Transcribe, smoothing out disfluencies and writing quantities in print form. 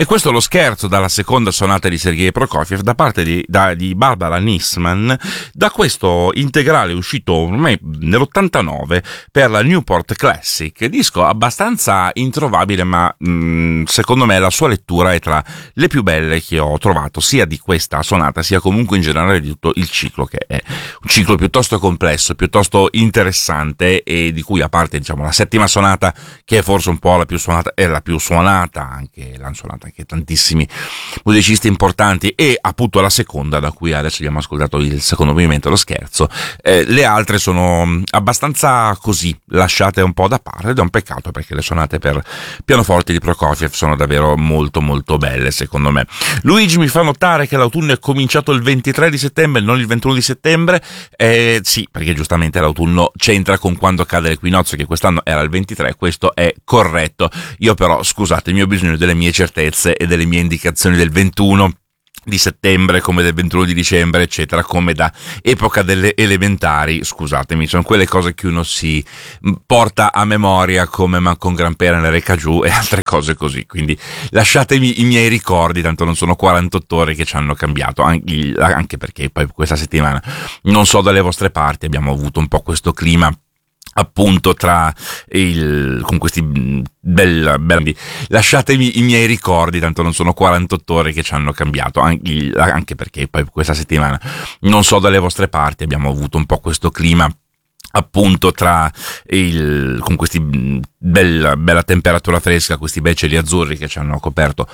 E questo è lo scherzo dalla seconda sonata di Sergei Prokofiev da parte di Barbara Nissen, da questo integrale uscito ormai nell'89 per la Newport Classic, disco abbastanza introvabile, ma secondo me la sua lettura è tra le più belle che ho trovato, sia di questa sonata sia comunque in generale di tutto il ciclo, che è un ciclo piuttosto complesso, piuttosto interessante, e di cui, a parte diciamo la settima sonata, che è forse un po' la più suonata, è la più suonata, anche l'hanno suonata anche tantissimi musicisti importanti, e appunto la seconda, da cui adesso abbiamo ascoltato il secondo movimento, lo scherzo, le altre sono abbastanza così lasciate un po' da parte, ed è un peccato, perché le sonate per pianoforte di Prokofiev sono davvero molto molto belle, secondo me. Luigi mi fa notare che l'autunno è cominciato il 23 di settembre, non il 21 di settembre. Sì, perché giustamente l'autunno c'entra con quando cade l'equinozio, che quest'anno era il 23, questo è corretto. Io però, scusatemi, ho bisogno delle mie certezze e delle mie indicazioni del 21 di settembre come del 21 di dicembre, eccetera, come da epoca delle elementari. Scusatemi, sono quelle cose che uno si porta a memoria, come manco un gran pera nelle reca giù e altre cose così, quindi lasciatemi i miei ricordi, tanto non sono 48 ore che ci hanno cambiato, anche perché poi questa settimana, non so dalle vostre parti, abbiamo avuto un po' questo clima appunto con questi belli, lasciatemi i miei ricordi, tanto non sono 48 ore che ci hanno cambiato, anche perché poi questa settimana, non so dalle vostre parti, abbiamo avuto un po' questo clima appunto con questi bella temperatura fresca, questi bei cieli azzurri che ci hanno coperto